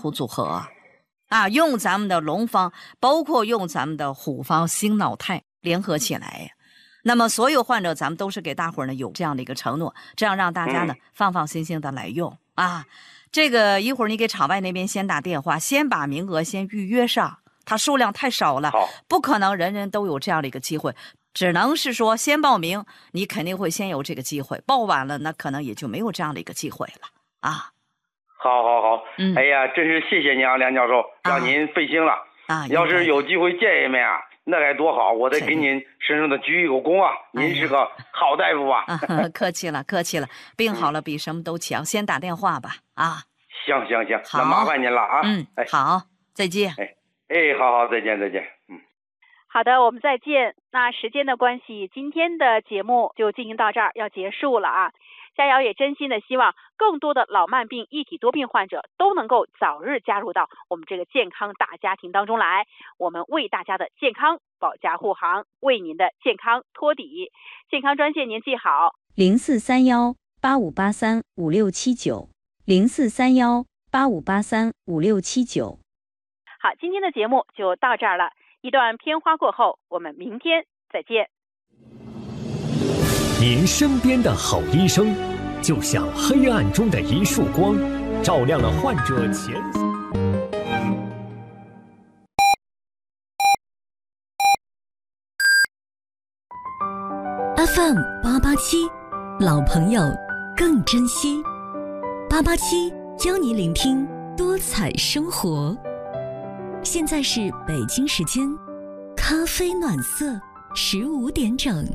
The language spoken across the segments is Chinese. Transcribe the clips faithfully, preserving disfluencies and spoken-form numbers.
虎组合啊，用咱们的龙方，包括用咱们的虎方星脑肽联合起来。那么所有患者咱们都是给大伙儿呢有这样的一个承诺，这样让大家呢、嗯、放放心心的来用啊。这个一会儿你给场外那边先打电话，先把名额先预约上，它数量太少了，不可能人人都有这样的一个机会，只能是说先报名，你肯定会先有这个机会，报晚了那可能也就没有这样的一个机会了啊。 好好好，嗯，哎呀，真是谢谢您啊，梁教授，让您费心了啊。要是有机会见一面啊，那该多好，我得给您深深的鞠一个躬啊。您是个好大夫啊。 啊客气了，客气了，病好了比什么都强。先打电话吧啊。 行行行，那麻烦您了啊。 嗯，哎，好，再见。 哎哎，好好，再见再见。嗯， 好的，我们再见。那时间的关系，今天的节目就进行到这儿，要结束了啊。佳瑶也真心的希望更多的老慢病、一体多病患者都能够早日加入到我们这个健康大家庭当中来，我们为大家的健康保驾护航，为您的健康托底。健康专线您记好： 零四三幺八五八三五六七九，零四三幺八五八三五六七九。 好，今天的节目就到这儿了。一段片花过后，我们明天再见。 您身边的好医生，就像黑暗中的一束光，照亮了患者前。 F M 八八七，老朋友更珍惜。八八七教你聆听多彩生活。现在是北京时间，咖啡暖色十五点整。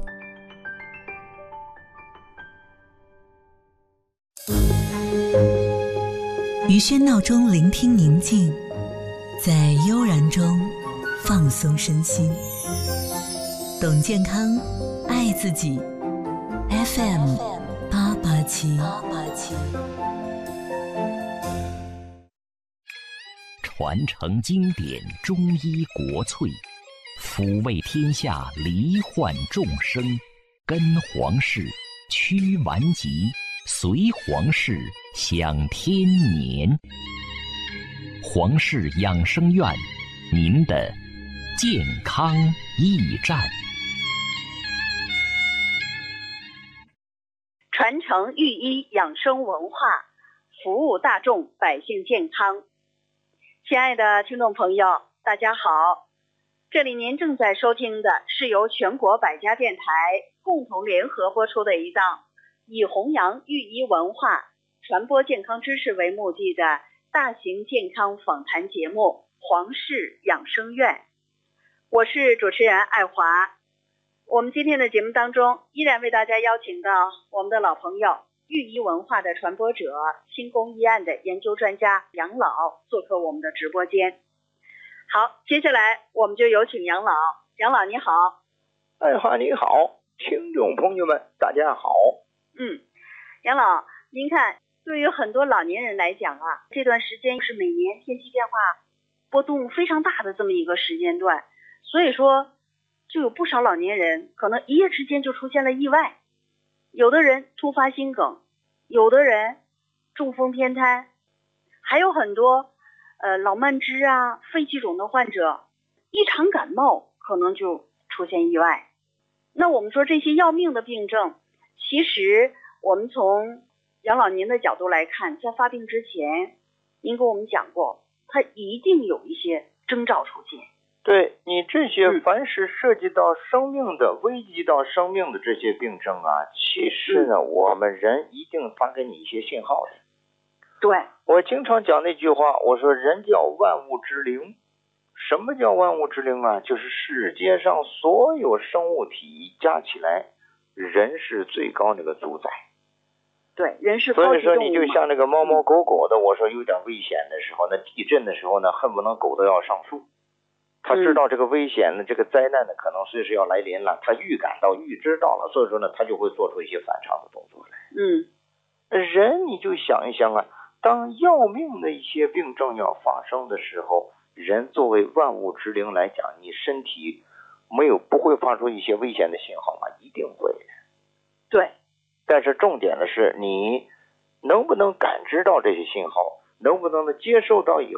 于喧闹中聆听宁静，在悠然中放松身心。懂健康，爱自己。F M 八八七。 传承经典中医国粹，抚慰天下罹患众生，跟皇室驱顽疾，随皇室享天年。皇室养生院，您的健康驿站。 传承御医养生文化，服务大众百姓健康。亲爱的听众朋友，大家好，这里您正在收听的是由全国百家电台共同联合播出的一档以弘扬御医文化、传播健康知识为目的的大型健康访谈节目《皇室养生院》。我是主持人爱华。我们今天的节目当中，依然为大家邀请到我们的老朋友，御医文化的传播者、新宫医案的研究专家杨老做客我们的直播间。好，接下来我们就有请杨老。杨老你好。 爱华你好，听众朋友们大家好。 嗯，杨老，您看，对于很多老年人来讲啊，这段时间是每年天气变化波动非常大的这么一个时间段，所以说就有不少老年人可能一夜之间就出现了意外，有的人突发心梗，有的人中风偏瘫，还有很多呃老慢支啊、肺气肿的患者，一场感冒可能就出现意外。那我们说这些要命的病症，其实我们从杨老您的角度来看，在发病之前，您跟我们讲过，它一定有一些征兆出现。 对，你这些凡是涉及到生命的、嗯、危及到生命的这些病症啊，其实呢、嗯、我们人一定发给你一些信号的。 对， 我经常讲那句话，我说人叫万物之灵。什么叫万物之灵啊？就是世界上所有生物体加起来，人是最高那个主宰。 对，人是高级动物。 所以说你就像那个猫猫狗狗的，我说有点危险的时候，那地震的时候呢，恨不能狗都要上树。他知道这个危险呢，这个灾难呢可能随时要来临了，他预感到、预知到了，所以说呢，他就会做出一些反常的动作来。 嗯， 人你就想一想啊，当要命的一些病症要发生的时候，人作为万物之灵来讲，你身体没有不会发出一些危险的信号吗？一定会。 对。 但是重点的是，你能不能感知到这些信号，能不能接受到以后